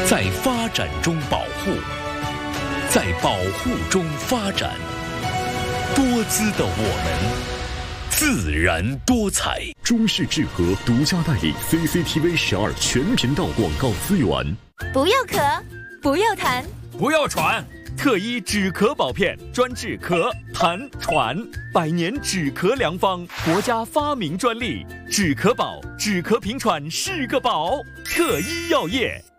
在发展中保护，在保护中发展。多姿的我们，自然多彩。 中视智和独家代理 CCTV 12全频道广告资源。 不要咳，不要痰， 不要喘。特医止咳宝片，专治咳、痰、喘，100年止咳良方，国家发明专利。止咳宝，止咳平喘是个宝。特医药业。